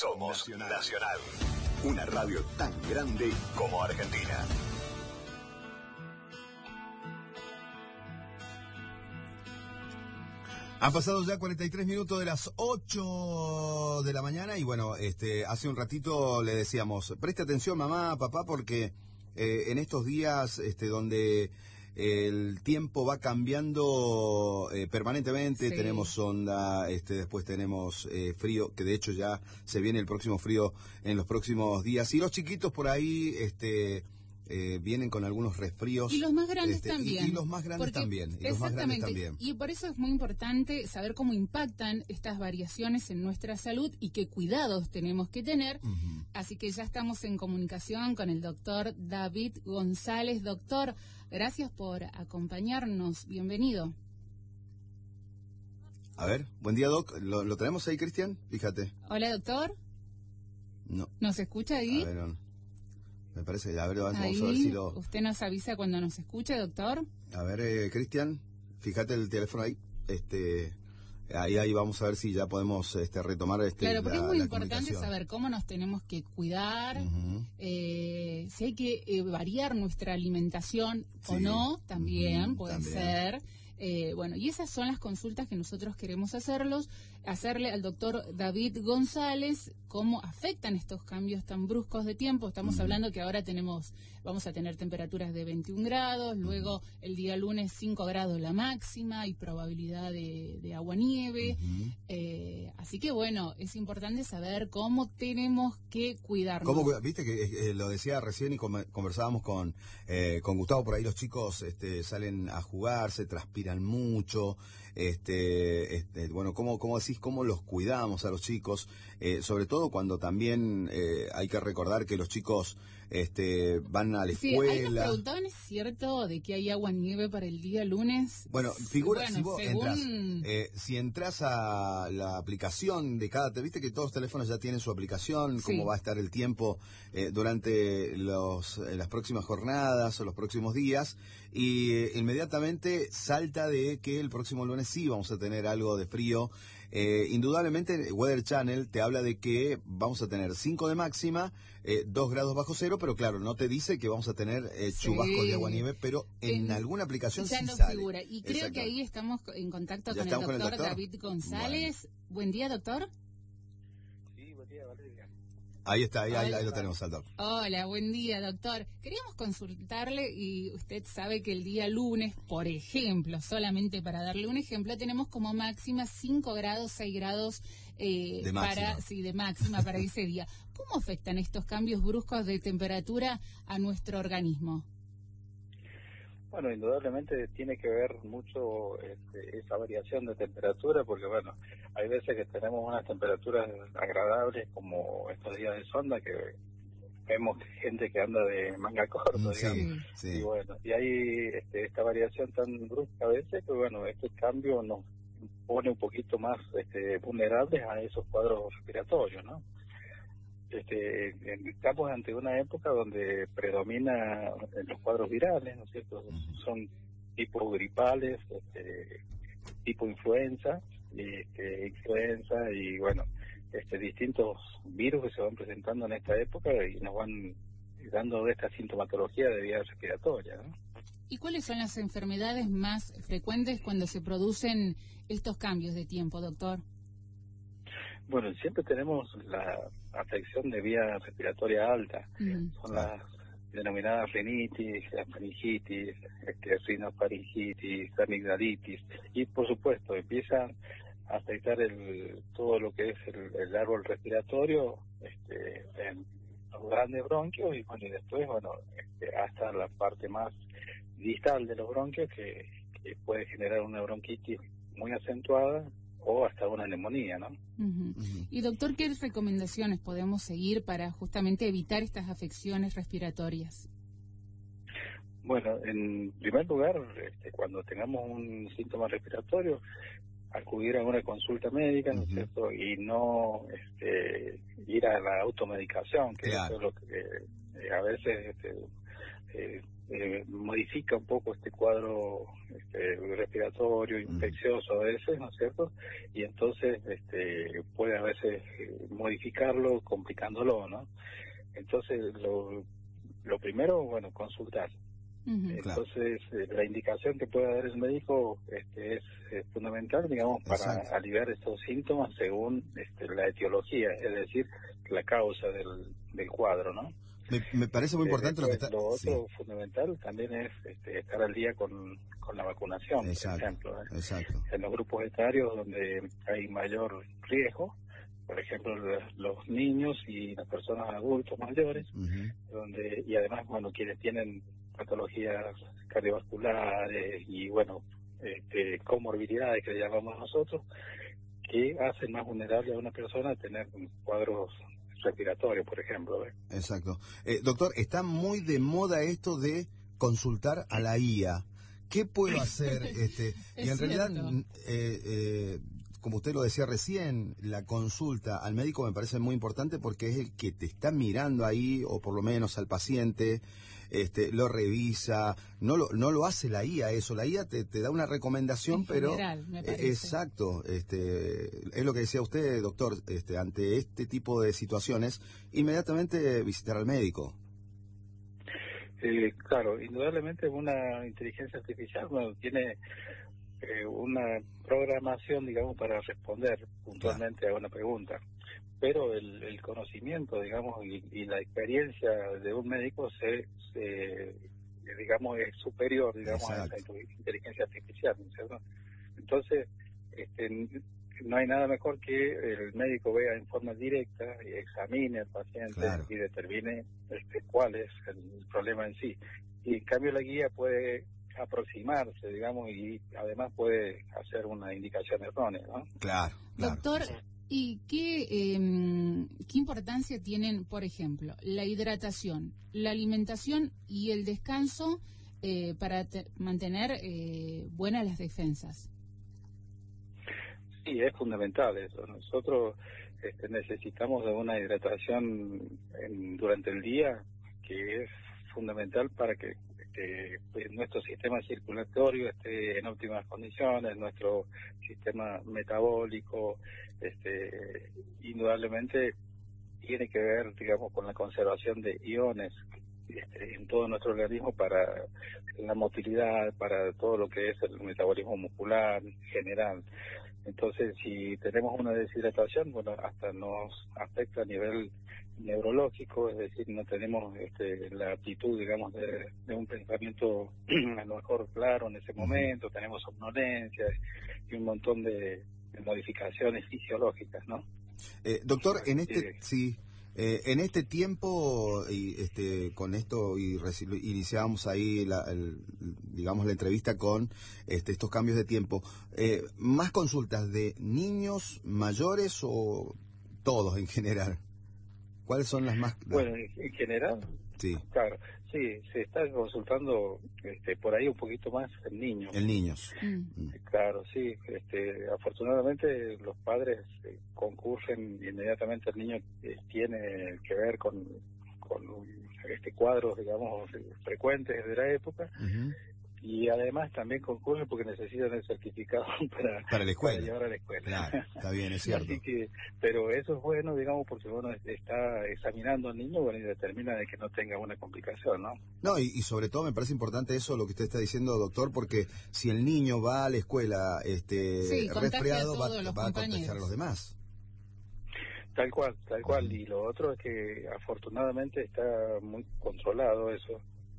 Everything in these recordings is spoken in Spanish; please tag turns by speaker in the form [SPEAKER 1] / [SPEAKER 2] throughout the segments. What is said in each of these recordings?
[SPEAKER 1] Somos Nacional. Una radio tan grande como Argentina.
[SPEAKER 2] Han pasado ya 43 minutos de las 8 de la mañana y bueno, hace un ratito le decíamos, preste atención mamá, papá, porque en estos días donde el tiempo va cambiando permanentemente, sí. Tenemos onda, después tenemos frío, que de hecho ya se viene el próximo frío en los próximos días, y los chiquitos por ahí vienen con algunos resfríos.
[SPEAKER 3] Y los más grandes también.
[SPEAKER 2] Y los más grandes también.
[SPEAKER 3] Y por eso es muy importante saber cómo impactan estas variaciones en nuestra salud y qué cuidados tenemos que tener. Uh-huh. Así que ya estamos en comunicación con el doctor David González. Doctor, gracias por acompañarnos. Bienvenido.
[SPEAKER 2] A ver, buen día, Doc. ¿Lo tenemos ahí, Cristian? Fíjate.
[SPEAKER 3] Hola, doctor.
[SPEAKER 2] No.
[SPEAKER 3] ¿Nos escucha ahí?
[SPEAKER 2] A ver, me parece, a ver, vamos
[SPEAKER 3] ahí,
[SPEAKER 2] a ver si lo...
[SPEAKER 3] ¿Usted nos avisa cuando nos escuche, doctor?
[SPEAKER 2] A ver, Cristian, fíjate el teléfono ahí. Ahí vamos a ver si ya podemos retomar
[SPEAKER 3] Claro, porque es muy importante saber cómo nos tenemos que cuidar, uh-huh. Si hay que variar nuestra alimentación o no, también uh-huh, puede ser. Bueno, y esas son las consultas que nosotros queremos hacerle al doctor David González, cómo afectan estos cambios tan bruscos de tiempo. Estamos hablando que ahora vamos a tener temperaturas de 21 grados, luego el día lunes 5 grados la máxima y probabilidad de agua-nieve. Así que bueno, es importante saber cómo tenemos que cuidarnos.
[SPEAKER 2] Viste que lo decía recién y conversábamos con Gustavo, por ahí los chicos salen a jugar, se transpiran mucho, bueno, ¿cómo decís, cómo los cuidamos a los chicos? Sobre todo cuando también hay que recordar que los chicos van a la escuela.
[SPEAKER 3] Ahí nos preguntaban, ¿es cierto de que hay agua-nieve para el día lunes?
[SPEAKER 2] Bueno, si vos entras a la aplicación de viste que todos los teléfonos ya tienen su aplicación, sí. Cómo va a estar el tiempo durante las próximas jornadas o los próximos días, y inmediatamente salta de que el próximo lunes sí vamos a tener algo de frío. Indudablemente Weather Channel te habla de que vamos a tener 5 de máxima, 2 grados bajo cero, pero claro, no te dice que vamos a tener chubascos de agua-nieve, pero en alguna aplicación
[SPEAKER 3] ya
[SPEAKER 2] sí
[SPEAKER 3] nos
[SPEAKER 2] sale.
[SPEAKER 3] Figura. Y creo que ahí estamos en contacto con el doctor David González. Bueno. Buen día, doctor.
[SPEAKER 4] Sí, buen día, Valeria.
[SPEAKER 2] Ahí está, ahí lo tenemos al doctor.
[SPEAKER 3] Hola, buen día, doctor. Queríamos consultarle, y usted sabe que el día lunes, por ejemplo, solamente para darle un ejemplo, tenemos como máxima 5 grados, 6 grados de máxima para ese día. ¿Cómo afectan estos cambios bruscos de temperatura a nuestro organismo?
[SPEAKER 4] Bueno, indudablemente tiene que ver mucho esa variación de temperatura, porque bueno, hay veces que tenemos unas temperaturas agradables como estos días de sonda, que vemos gente que anda de manga corta, digamos.
[SPEAKER 2] Sí.
[SPEAKER 4] Y bueno, y hay esta variación tan brusca a veces que bueno, este cambio nos pone un poquito más vulnerables a esos cuadros respiratorios, ¿no? Estamos ante una época donde predomina los cuadros virales, ¿no es cierto? Son tipo gripales, tipo influenza y bueno, distintos virus que se van presentando en esta época y nos van dando esta sintomatología de vía respiratoria, ¿no?
[SPEAKER 3] ¿Y cuáles son las enfermedades más frecuentes cuando se producen estos cambios de tiempo, doctor?
[SPEAKER 4] Bueno, siempre tenemos la afección de vía respiratoria alta. Son las denominadas rinitis, la faringitis, rinofaringitis, amigdalitis, y por supuesto empiezan a afectar todo lo que es el árbol respiratorio, en los grandes bronquios, y bueno, y después, hasta la parte más distal de los bronquios que puede generar una bronquitis muy acentuada o hasta una neumonía, ¿no?
[SPEAKER 3] Y doctor, ¿qué recomendaciones podemos seguir para justamente evitar estas afecciones respiratorias?
[SPEAKER 4] Bueno, en primer lugar, cuando tengamos un síntoma respiratorio, acudir a una consulta médica, ¿no es cierto? Y no ir a la automedicación, que eso es lo que a veces modifica un poco este cuadro respiratorio, infeccioso a veces, ¿no es cierto? Y entonces puede haber veces modificarlo complicándolo, ¿no? Entonces, lo primero, bueno, consultar. Entonces, la indicación que puede dar el médico es fundamental, digamos, para aliviar estos síntomas según la etiología, es decir, la causa del cuadro, ¿no?
[SPEAKER 2] Me parece muy importante lo que está...
[SPEAKER 4] Lo otro fundamental también es estar al día con la vacunación, por ejemplo.
[SPEAKER 2] Exacto.
[SPEAKER 4] En los grupos etarios donde hay mayor riesgo, por ejemplo, los niños y las personas adultos mayores, y además, bueno, quienes tienen patologías cardiovasculares y, bueno, comorbilidades que llamamos nosotros, que hacen más vulnerable a una persona a tener cuadros respiratorios, por ejemplo.
[SPEAKER 2] Exacto. Doctor, está muy de moda esto de consultar a la IA. ¿Qué puedo hacer? Y en realidad, como usted lo decía recién, la consulta al médico me parece muy importante porque es el que te está mirando ahí, o por lo menos al paciente, lo revisa. No lo hace la IA eso. La IA te da una recomendación, en pero
[SPEAKER 3] general, me parece.
[SPEAKER 2] Exacto. Es lo que decía usted, doctor. Ante este tipo de situaciones, inmediatamente visitar al médico.
[SPEAKER 4] Claro, indudablemente una inteligencia artificial, bueno, tiene una programación, digamos, para responder puntualmente a una pregunta. Pero el conocimiento, digamos, y la experiencia de un médico digamos, es superior, digamos, a esa inteligencia artificial, ¿cierto? Entonces, no hay nada mejor que el médico vea en forma directa y examine al paciente y determine cuál es el problema en sí. Y en cambio la guía puede aproximarse, digamos, y además puede hacer una indicación errónea, ¿no?
[SPEAKER 2] Claro.
[SPEAKER 3] Doctor, ¿y qué importancia tienen, por ejemplo, la hidratación, la alimentación y el descanso para mantener buenas las defensas?
[SPEAKER 4] Sí, es fundamental eso. Nosotros necesitamos de una hidratación durante el día, que es fundamental para que nuestro sistema circulatorio esté en óptimas condiciones, nuestro sistema metabólico, indudablemente tiene que ver, digamos, con la conservación de iones en todo nuestro organismo para la motilidad, para todo lo que es el metabolismo muscular general. Entonces, si tenemos una deshidratación, bueno, hasta nos afecta a nivel neurológico, es decir, no tenemos la aptitud, digamos, de un pensamiento a lo mejor claro en ese momento, tenemos somnolencia y un montón de modificaciones fisiológicas, ¿no?
[SPEAKER 2] Doctor, en este tiempo, y con esto iniciamos ahí digamos la entrevista con estos cambios de tiempo, ¿más consultas de niños mayores o todos en general? ¿Cuáles son las más?
[SPEAKER 4] Bueno, en general,
[SPEAKER 2] sí,
[SPEAKER 4] claro, sí, se está consultando por ahí un poquito más en niños.
[SPEAKER 2] En niños.
[SPEAKER 4] Claro, sí, afortunadamente los padres concurren inmediatamente. El niño tiene que ver con cuadros, digamos, frecuentes de la época. Y además también concurren porque necesitan el certificado para
[SPEAKER 2] la escuela.
[SPEAKER 4] Para llevar a la escuela.
[SPEAKER 2] Claro, está bien, es cierto.
[SPEAKER 4] Así que, pero eso es bueno, digamos, porque uno está examinando al niño, bueno, y determina de que no tenga una complicación, ¿no?
[SPEAKER 2] No, y sobre todo me parece importante eso, lo que usted está diciendo, doctor, porque si el niño va a la escuela resfriado, va a contagiar a los demás.
[SPEAKER 4] Tal cual. Y lo otro es que afortunadamente está muy controlado eso.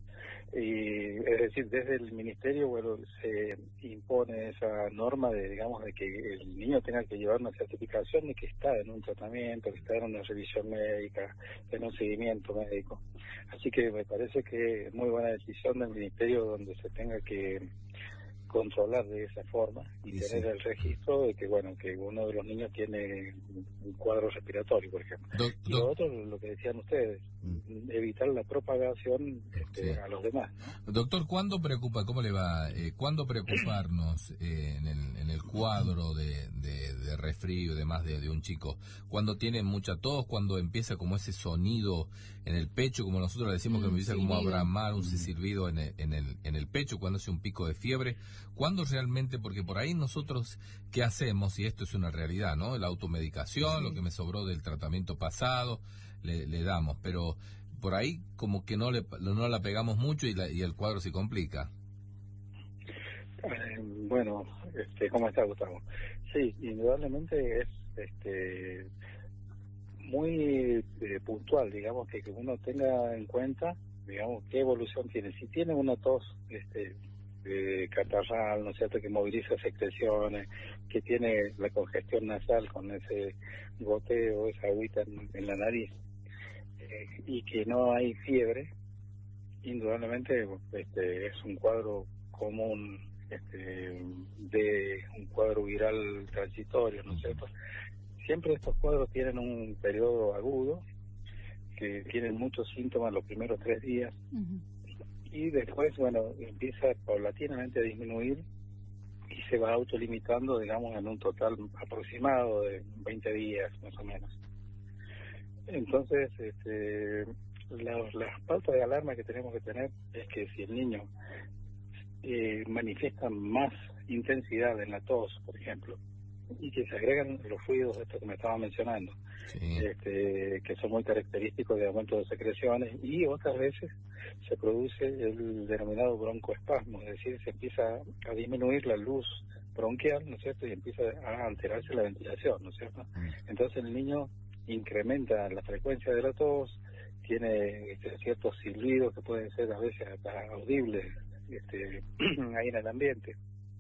[SPEAKER 4] Y es decir, desde el ministerio, bueno, se impone esa norma de que el niño tenga que llevar una certificación de que está en un tratamiento, que está en una revisión médica, en un seguimiento médico. Así que me parece que es muy buena decisión del ministerio donde se tenga que controlar de esa forma y tener el registro de que, bueno, que uno de los niños tiene un cuadro respiratorio, por ejemplo. Y lo otro, lo que decían ustedes, evitar la propagación a los demás, ¿no?
[SPEAKER 5] Doctor, ¿cuándo preocupa, cómo le va, cuándo preocuparnos en el cuadro de resfrío y demás de un chico? ¿Cuando tiene mucha tos? ¿Cuando empieza como ese sonido en el pecho, como nosotros le decimos, que empieza como a bramar, un silbido en el pecho? ¿Cuando hace un pico de fiebre? ¿Cuándo realmente? Porque por ahí nosotros, ¿qué hacemos? Y esto es una realidad, ¿no? La automedicación, lo que me sobró del tratamiento pasado, le damos, pero por ahí como que no la pegamos mucho y el cuadro se complica.
[SPEAKER 4] Bueno, ¿cómo está, Gustavo? Sí, indudablemente es muy puntual, digamos, que uno tenga en cuenta, digamos, qué evolución tiene. Si tiene una tos catarral, ¿no es cierto?, que moviliza secreciones, que tiene la congestión nasal con ese goteo, esa agüita en la nariz, y que no hay fiebre, indudablemente es un cuadro común, de un cuadro viral transitorio, ¿no es cierto? Siempre estos cuadros tienen un periodo agudo, que tienen muchos síntomas los primeros 3 días, y después, bueno, empieza paulatinamente a disminuir y se va autolimitando, digamos, en un total aproximado de 20 días, más o menos. Entonces, las pautas de alarma que tenemos que tener es que si el niño manifiesta más intensidad en la tos, por ejemplo, y que se agregan los fluidos estos que me estaba mencionando, que son muy característicos de aumento de secreciones, y otras veces se produce el denominado broncoespasmo, es decir, se empieza a disminuir la luz bronquial, ¿no es cierto?, y empieza a alterarse la ventilación, ¿no es cierto? Entonces el niño incrementa la frecuencia de la tos, tiene ciertos silbidos que pueden ser a veces hasta audibles ahí en el ambiente.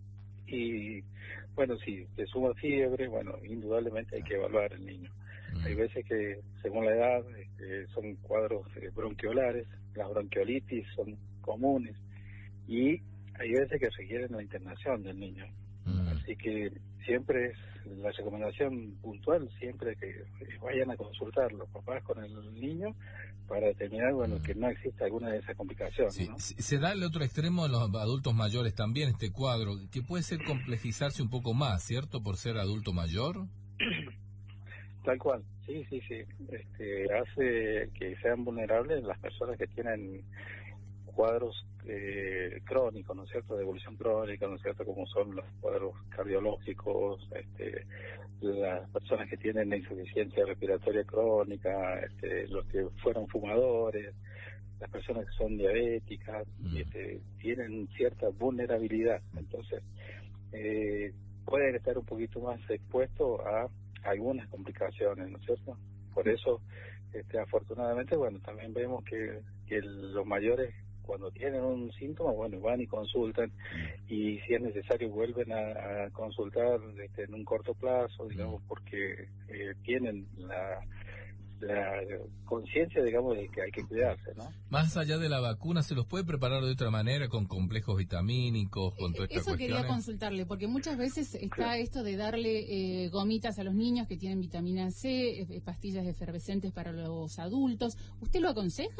[SPEAKER 4] Y bueno, si te suma fiebre, bueno, indudablemente hay que evaluar al niño. Hay veces que, según la edad, son cuadros bronquiolares, las bronquiolitis son comunes, y hay veces que requieren la internación del niño. Así que siempre es la recomendación puntual, siempre que vayan a consultar los papás con el niño para determinar, bueno, que no exista alguna de esas complicaciones,
[SPEAKER 5] sí,
[SPEAKER 4] ¿no?
[SPEAKER 5] Se da el otro extremo de los adultos mayores también, este cuadro, que puede ser complejizarse un poco más, ¿cierto?, por ser adulto mayor.
[SPEAKER 4] Tal cual, sí. Hace que sean vulnerables las personas que tienen cuadros crónicos, ¿no es cierto?, de evolución crónica, ¿no es cierto?, como son los cuadros cardiológicos, las personas que tienen insuficiencia respiratoria crónica, los que fueron fumadores, las personas que son diabéticas, tienen cierta vulnerabilidad. Entonces, pueden estar un poquito más expuestos a algunas complicaciones, ¿no es cierto? Por eso, afortunadamente, bueno, también vemos que los mayores, cuando tienen un síntoma, bueno, van y consultan, y si es necesario vuelven a consultar en un corto plazo, digamos, porque tienen la conciencia, digamos, de que hay que cuidarse, ¿no?
[SPEAKER 5] Más allá de la vacuna, ¿se los puede preparar de otra manera, con complejos vitamínicos, con todas estas cuestiones?
[SPEAKER 3] Eso quería consultarle, porque muchas veces está esto de darle gomitas a los niños que tienen vitamina C, pastillas efervescentes para los adultos. ¿Usted lo aconseja?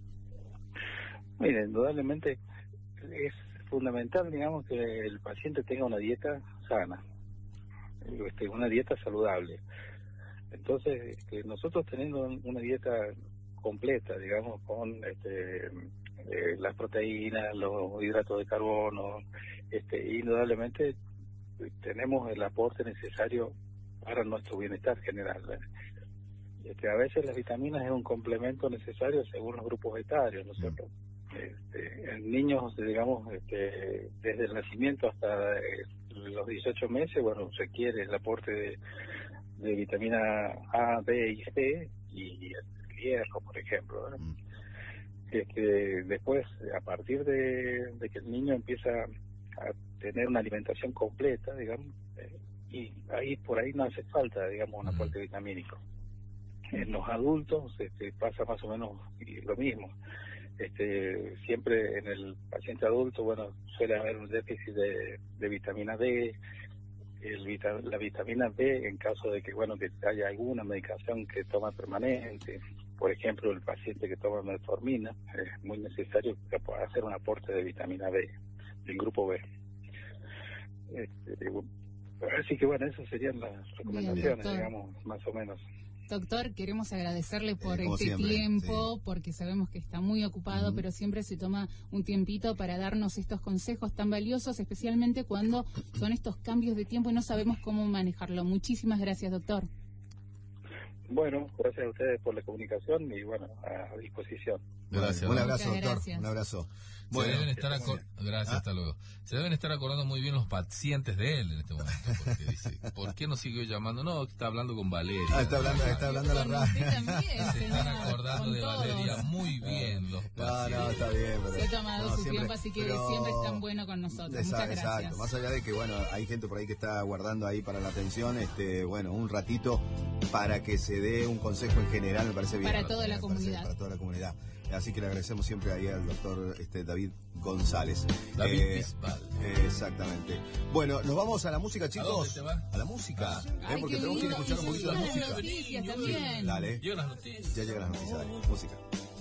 [SPEAKER 4] Mire, indudablemente es fundamental, digamos, que el paciente tenga una dieta sana, una dieta saludable. Entonces, nosotros teniendo una dieta completa, digamos, con las proteínas, los hidratos de carbono, indudablemente tenemos el aporte necesario para nuestro bienestar general. A veces las vitaminas es un complemento necesario según los grupos etarios, ¿no es cierto? En niños, digamos, desde el nacimiento hasta los 18 meses, bueno, requiere el aporte de vitamina A, B y C, y el hierro, por ejemplo, ¿no? Después, a partir de que el niño empieza a tener una alimentación completa, digamos, y por ahí no hace falta, digamos, un aporte vitamínico. En los adultos pasa más o menos lo mismo. Siempre en el paciente adulto, bueno, suele haber un déficit de vitamina D, la vitamina B en caso de que, bueno, que haya alguna medicación que toma permanente. Por ejemplo, el paciente que toma metformina, es muy necesario hacer un aporte de vitamina B, del grupo B. Así que, bueno, esas serían las recomendaciones, digamos, más o menos.
[SPEAKER 3] Doctor, queremos agradecerle por este tiempo, porque sabemos que está muy ocupado, pero siempre se toma un tiempito para darnos estos consejos tan valiosos, especialmente cuando son estos cambios de tiempo y no sabemos cómo manejarlo. Muchísimas gracias, doctor.
[SPEAKER 4] Bueno, gracias a ustedes por la comunicación y bueno, a disposición.
[SPEAKER 2] Gracias. Un abrazo, doctor. Gracias. Un abrazo.
[SPEAKER 5] Bueno, gracias, hasta luego. Se deben estar acordando muy bien los pacientes de él en este momento, porque dice, ¿por qué no siguió llamando? No, está hablando con Valeria.
[SPEAKER 2] Está hablando la radio.
[SPEAKER 5] Se están acordando de Valeria muy bien los pacientes.
[SPEAKER 2] No, está bien. Pero,
[SPEAKER 3] se ha tomado su tiempo, así que siempre es tan bueno con nosotros. Muchas gracias.
[SPEAKER 2] Exacto, más allá de que, bueno, hay gente por ahí que está guardando ahí para la atención, bueno, un ratito para que se dé un consejo en general, me parece bien.
[SPEAKER 3] Para toda la comunidad.
[SPEAKER 2] Para toda la comunidad. Así que le agradecemos siempre ahí al doctor David González.
[SPEAKER 5] David Bisbal.
[SPEAKER 2] Exactamente. Bueno, nos vamos a la música, chicos.
[SPEAKER 5] ¿A dónde te va?
[SPEAKER 2] A la música. Porque tenemos que escuchar un poquito de música.
[SPEAKER 3] Las noticias también.
[SPEAKER 2] Dale.
[SPEAKER 5] Llegan las noticias.
[SPEAKER 2] Ya llegan las noticias, dale. Música.